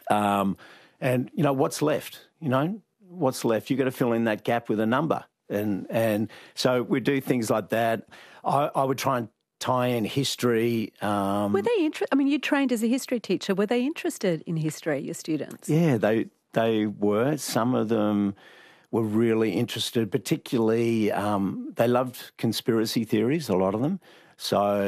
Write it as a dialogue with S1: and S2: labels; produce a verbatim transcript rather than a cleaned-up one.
S1: Um, and, you know, what's left? You know, what's left? You've got to fill in that gap with a number. And and so we do things like that. I, I would try and tie in history. Um,
S2: were they interested? I mean, you trained as a history teacher. Were they interested in history, your students?
S1: Yeah, they they were. Some of them were really interested, particularly um, they loved conspiracy theories, a lot of them. So